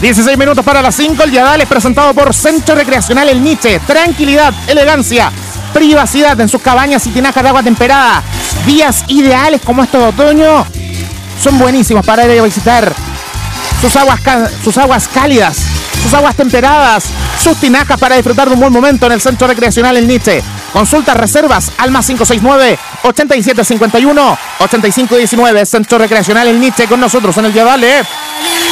16 minutos para las 5. El Yadal es presentado por Centro Recreacional El Niche. Tranquilidad, elegancia, privacidad en sus cabañas y tinajas de agua temperada. Días ideales como estos de otoño son buenísimos para ir a visitar sus aguas cálidas, sus aguas temperadas, sus tinajas para disfrutar de un buen momento en el Centro Recreacional El Niche. Consultas, reservas al más 569-8751-8519. Centro Recreacional El Niche con nosotros en el Yadal.